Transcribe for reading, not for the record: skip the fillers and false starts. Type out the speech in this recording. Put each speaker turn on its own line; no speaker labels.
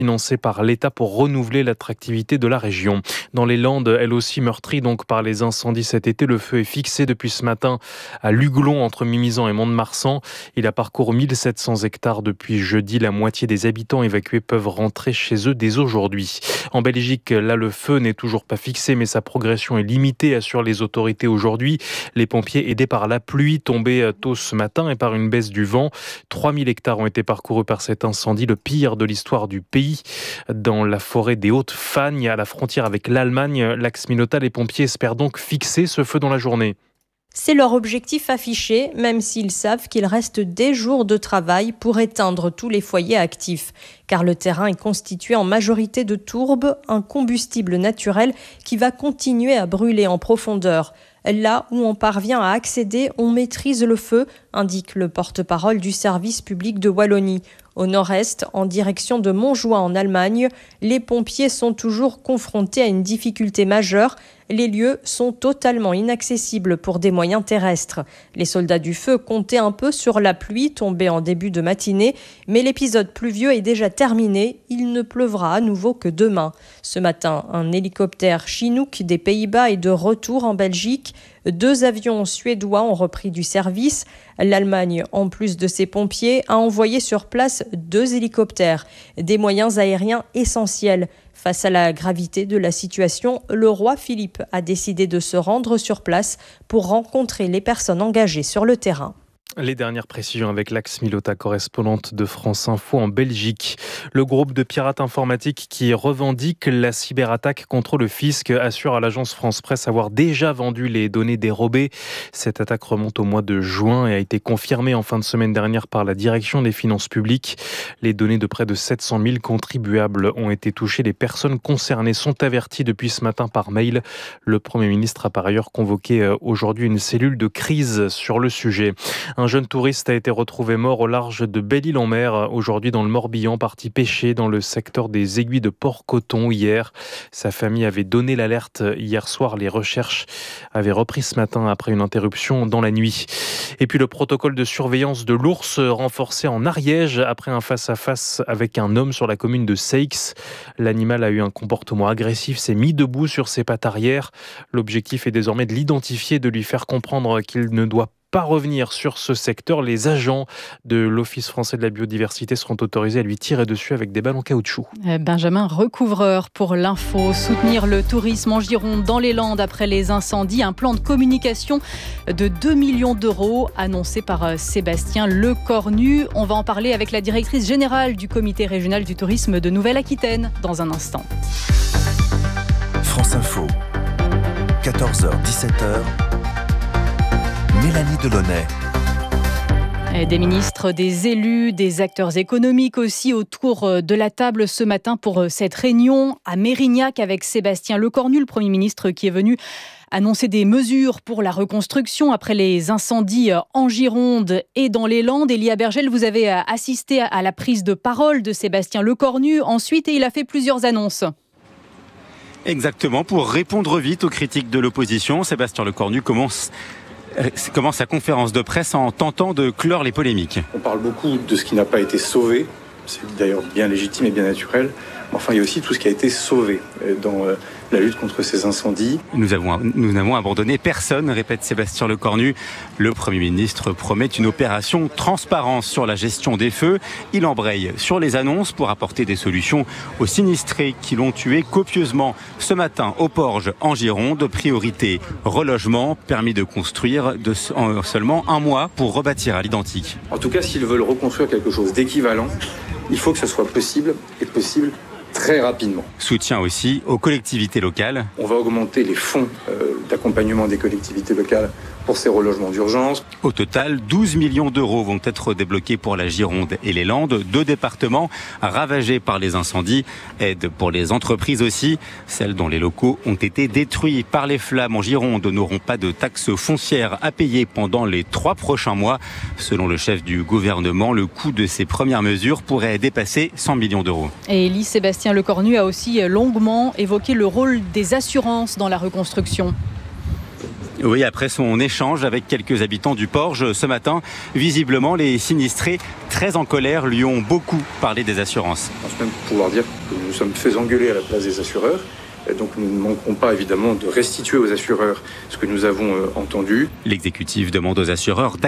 financée par l'État pour renouveler l'attractivité de la région. Dans les Landes, elle aussi meurtrie donc par les incendies cet été, le feu est fixé depuis ce matin à Luglon entre Mimizan et Mont-de-Marsan. Il a parcouru 1700 hectares depuis jeudi. La moitié des habitants évacués peuvent rentrer chez eux dès aujourd'hui. En Belgique, là, le feu n'est toujours pas fixé, mais sa progression est limitée, assurent les autorités aujourd'hui. Les pompiers, aidés par la pluie tombée tôt ce matin et par une baisse du vent. 3000 hectares ont été parcourus par cet incendie, le pire de l'histoire du pays. Dans la forêt des Hautes-Fagnes, à la frontière avec l'Allemagne, l'axe Minota, les pompiers espèrent donc fixer ce feu dans la journée.
C'est leur objectif affiché, même s'ils savent qu'il reste des jours de travail pour éteindre tous les foyers actifs. Car le terrain est constitué en majorité de tourbe, un combustible naturel qui va continuer à brûler en profondeur. Là où on parvient à accéder, on maîtrise le feu, indique le porte-parole du service public de Wallonie. Au nord-est, en direction de Montjoie en Allemagne, les pompiers sont toujours confrontés à une difficulté majeure. Les lieux sont totalement inaccessibles pour des moyens terrestres. Les soldats du feu comptaient un peu sur la pluie tombée en début de matinée, mais l'épisode pluvieux est déjà terminé. Il ne pleuvra à nouveau que demain. Ce matin, un hélicoptère Chinook des Pays-Bas est de retour en Belgique. 2 avions suédois ont repris du service. L'Allemagne, en plus de ses pompiers, a envoyé sur place 2 hélicoptères, des moyens aériens essentiels. Face à la gravité de la situation, le roi Philippe a décidé de se rendre sur place pour rencontrer les personnes engagées sur le terrain.
Les dernières précisions avec Lax Milota, correspondante de France Info en Belgique. Le groupe de pirates informatiques qui revendique la cyberattaque contre le fisc assure à l'agence France Presse avoir déjà vendu les données dérobées. Cette attaque remonte au mois de juin et a été confirmée en fin de semaine dernière par la direction des finances publiques. Les données de près de 700 000 contribuables ont été touchées. Les personnes concernées sont averties depuis ce matin par mail. Le Premier ministre a par ailleurs convoqué aujourd'hui une cellule de crise sur le sujet. Un jeune touriste a été retrouvé mort au large de Belle-Île-en-Mer, aujourd'hui dans le Morbihan, parti pêcher dans le secteur des Aiguilles de Port-Coton hier. Sa famille avait donné l'alerte hier soir. Les recherches avaient repris ce matin après une interruption dans la nuit. Et puis le protocole de surveillance de l'ours renforcé en Ariège après un face-à-face avec un homme sur la commune de Seix. L'animal a eu un comportement agressif, s'est mis debout sur ses pattes arrière. L'objectif est désormais de l'identifier, de lui faire comprendre qu'il ne doit pas revenir sur ce secteur. Les agents de l'Office français de la biodiversité seront autorisés à lui tirer dessus avec des balles en caoutchouc.
Benjamin Recouvreur pour l'info. Soutenir le tourisme en Gironde dans les Landes après les incendies. Un plan de communication de 2 millions d'euros annoncé par Sébastien Lecornu. On va en parler avec la directrice générale du comité régional du tourisme de Nouvelle-Aquitaine dans un instant.
France Info, 14h-17h. Mélanie Delaunay.
Des ministres, des élus, des acteurs économiques aussi autour de la table ce matin pour cette réunion à Mérignac avec Sébastien Lecornu, le Premier ministre qui est venu annoncer des mesures pour la reconstruction après les incendies en Gironde et dans les Landes. Elia Bergel, vous avez assisté à la prise de parole de Sébastien Lecornu ensuite et il a fait plusieurs annonces.
Exactement, pour répondre vite aux critiques de l'opposition, Sébastien Lecornu commence sa conférence de presse en tentant de clore les polémiques.
On parle beaucoup de ce qui n'a pas été sauvé, c'est d'ailleurs bien légitime et bien naturel. Enfin, il y a aussi tout ce qui a été sauvé dans la lutte contre ces incendies.
Nous n'avons abandonné personne, répète Sébastien Lecornu. Le Premier ministre promet une opération transparence sur la gestion des feux. Il embraye sur les annonces pour apporter des solutions aux sinistrés qui l'ont tué copieusement ce matin au Porge en Gironde. Priorité relogement, permis de construire en seulement un mois pour rebâtir à l'identique.
En tout cas, s'ils veulent reconstruire quelque chose d'équivalent, il faut que ça soit possible et possible très rapidement.
Soutien aussi aux collectivités locales.
On va augmenter les fonds d'accompagnement des collectivités locales pour ces relogements d'urgence.
Au total, 12 millions d'euros vont être débloqués pour la Gironde et les Landes, 2 départements ravagés par les incendies. Aide pour les entreprises aussi. Celles dont les locaux ont été détruits par les flammes en Gironde n'auront pas de taxes foncières à payer pendant les 3 prochains mois. Selon le chef du gouvernement, le coût de ces premières mesures pourrait dépasser 100 millions d'euros.
Et Élie Sébastien Lecornu a aussi longuement évoqué le rôle des assurances dans la reconstruction.
Oui, après son échange avec quelques habitants du Porge ce matin, visiblement les sinistrés, très en colère, lui ont beaucoup parlé des assurances.
Je pense même pouvoir dire que nous nous sommes fait engueuler à la place des assureurs. Et donc nous ne manquerons pas évidemment de restituer aux assureurs ce que nous avons entendu.
L'exécutif demande aux assureurs d'accepter